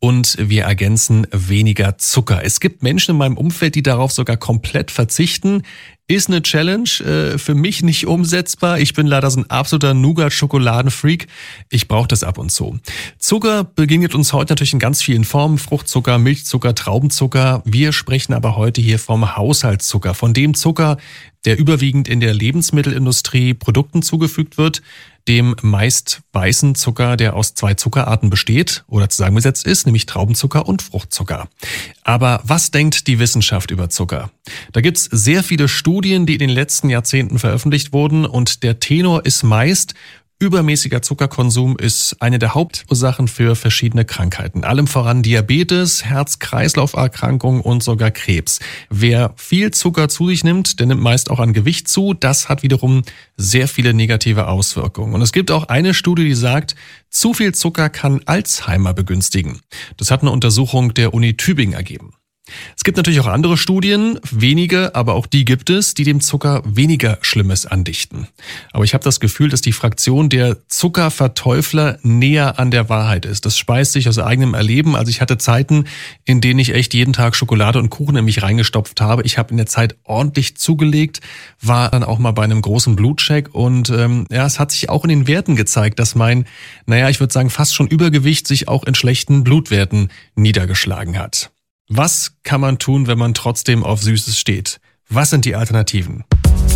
und wir ergänzen weniger Zucker. Es gibt Menschen in meinem Umfeld, die darauf sogar komplett verzichten. Ist eine Challenge, für mich nicht umsetzbar. Ich bin leider so ein absoluter Nougat-Schokoladen-Freak. Ich brauche das ab und zu. Zucker begegnet uns heute natürlich in ganz vielen Formen. Fruchtzucker, Milchzucker, Traubenzucker. Wir sprechen aber heute hier vom Haushaltszucker, von dem Zucker, der überwiegend in der Lebensmittelindustrie Produkten zugefügt wird, dem meist weißen Zucker, der aus 2 Zuckerarten besteht oder zusammengesetzt ist, nämlich Traubenzucker und Fruchtzucker. Aber was denkt die Wissenschaft über Zucker? Da gibt's sehr viele Studien, die in den letzten Jahrzehnten veröffentlicht wurden und der Tenor ist meist: Übermäßiger Zuckerkonsum ist eine der Hauptursachen für verschiedene Krankheiten. Allem voran Diabetes, Herz-Kreislauf-Erkrankungen und sogar Krebs. Wer viel Zucker zu sich nimmt, der nimmt meist auch an Gewicht zu. Das hat wiederum sehr viele negative Auswirkungen. Und es gibt auch eine Studie, die sagt, zu viel Zucker kann Alzheimer begünstigen. Das hat eine Untersuchung der Uni Tübingen ergeben. Es gibt natürlich auch andere Studien, wenige, aber auch die gibt es, die dem Zucker weniger Schlimmes andichten. Aber ich habe das Gefühl, dass die Fraktion der Zuckerverteufler näher an der Wahrheit ist. Das speist sich aus eigenem Erleben. Also ich hatte Zeiten, in denen ich echt jeden Tag Schokolade und Kuchen in mich reingestopft habe. Ich habe in der Zeit ordentlich zugelegt, war dann auch mal bei einem großen Blutcheck und es hat sich auch in den Werten gezeigt, dass mein, ich würde sagen, fast schon Übergewicht sich auch in schlechten Blutwerten niedergeschlagen hat. Was kann man tun, wenn man trotzdem auf Süßes steht? Was sind die Alternativen?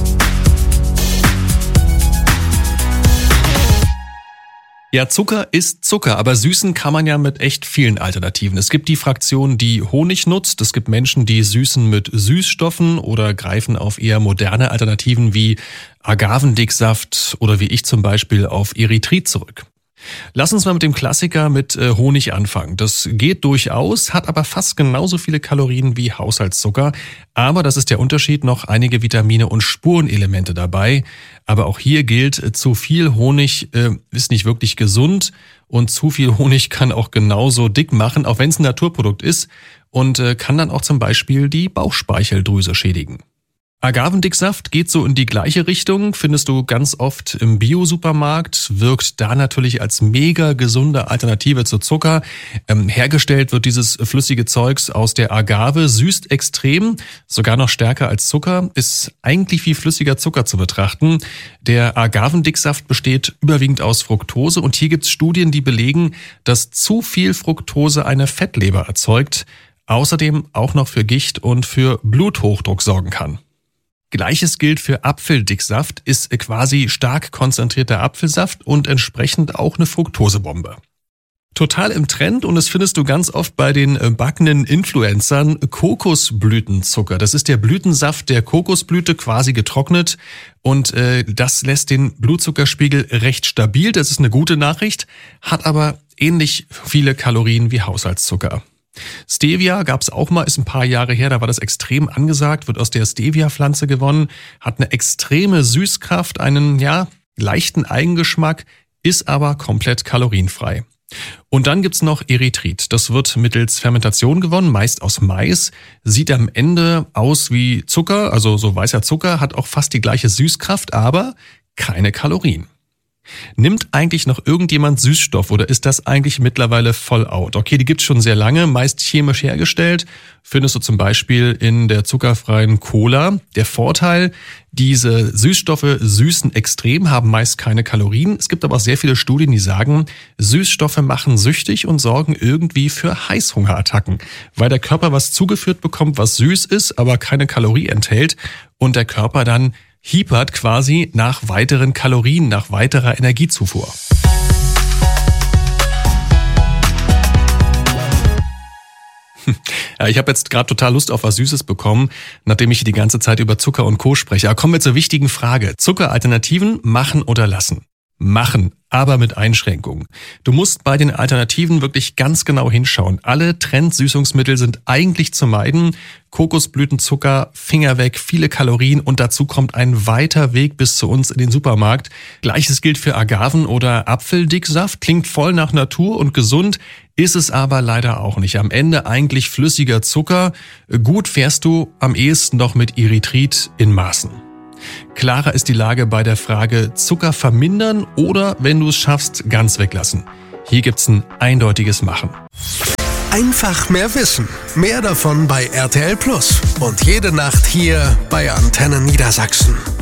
Ja, Zucker ist Zucker, aber süßen kann man ja mit echt vielen Alternativen. Es gibt die Fraktion, die Honig nutzt. Es gibt Menschen, die süßen mit Süßstoffen oder greifen auf eher moderne Alternativen wie Agavendicksaft oder wie ich zum Beispiel auf Erythrit zurück. Lass uns mal mit dem Klassiker mit Honig anfangen. Das geht durchaus, hat aber fast genauso viele Kalorien wie Haushaltszucker. Aber das ist der Unterschied, noch einige Vitamine und Spurenelemente dabei. Aber auch hier gilt, zu viel Honig ist nicht wirklich gesund und zu viel Honig kann auch genauso dick machen, auch wenn es ein Naturprodukt ist und kann dann auch zum Beispiel die Bauchspeicheldrüse schädigen. Agavendicksaft geht so in die gleiche Richtung, findest du ganz oft im Bio-Supermarkt, wirkt da natürlich als mega gesunde Alternative zu Zucker. Hergestellt wird dieses flüssige Zeugs aus der Agave, süßt extrem, sogar noch stärker als Zucker, ist eigentlich wie flüssiger Zucker zu betrachten. Der Agavendicksaft besteht überwiegend aus Fructose und hier gibt's Studien, die belegen, dass zu viel Fructose eine Fettleber erzeugt, außerdem auch noch für Gicht und für Bluthochdruck sorgen kann. Gleiches gilt für Apfeldicksaft, ist quasi stark konzentrierter Apfelsaft und entsprechend auch eine Fructosebombe. Total im Trend und das findest du ganz oft bei den backenden Influencern, Kokosblütenzucker. Das ist der Blütensaft der Kokosblüte, quasi getrocknet und das lässt den Blutzuckerspiegel recht stabil. Das ist eine gute Nachricht, hat aber ähnlich viele Kalorien wie Haushaltszucker. Stevia gab's auch mal, ist ein paar Jahre her, da war das extrem angesagt, wird aus der Stevia-Pflanze gewonnen, hat eine extreme Süßkraft, einen leichten Eigengeschmack, ist aber komplett kalorienfrei. Und dann gibt's noch Erythrit. Das wird mittels Fermentation gewonnen, meist aus Mais, sieht am Ende aus wie Zucker, also so weißer Zucker, hat auch fast die gleiche Süßkraft, aber keine Kalorien. Nimmt eigentlich noch irgendjemand Süßstoff oder ist das eigentlich mittlerweile voll out? Okay, die gibt's schon sehr lange, meist chemisch hergestellt. Findest du zum Beispiel in der zuckerfreien Cola. Der Vorteil, diese Süßstoffe süßen extrem, haben meist keine Kalorien. Es gibt aber auch sehr viele Studien, die sagen, Süßstoffe machen süchtig und sorgen irgendwie für Heißhungerattacken, weil der Körper was zugeführt bekommt, was süß ist, aber keine Kalorie enthält und der Körper dann hiepert quasi nach weiteren Kalorien, nach weiterer Energiezufuhr. Ja, ich habe jetzt gerade total Lust auf was Süßes bekommen, nachdem ich die ganze Zeit über Zucker und Co. spreche. Aber kommen wir zur wichtigen Frage. Zuckeralternativen machen oder lassen? Machen, aber mit Einschränkungen. Du musst bei den Alternativen wirklich ganz genau hinschauen. Alle Trendsüßungsmittel sind eigentlich zu meiden. Kokosblütenzucker, Finger weg, viele Kalorien und dazu kommt ein weiter Weg bis zu uns in den Supermarkt. Gleiches gilt für Agaven- oder Apfeldicksaft. Klingt voll nach Natur und gesund, ist es aber leider auch nicht. Am Ende eigentlich flüssiger Zucker. Gut fährst du am ehesten noch mit Erythrit in Maßen. Klarer ist die Lage bei der Frage Zucker vermindern oder, wenn du es schaffst, ganz weglassen. Hier gibt's ein eindeutiges Machen. Einfach mehr Wissen. Mehr davon bei RTL Plus. Und jede Nacht hier bei Antenne Niedersachsen.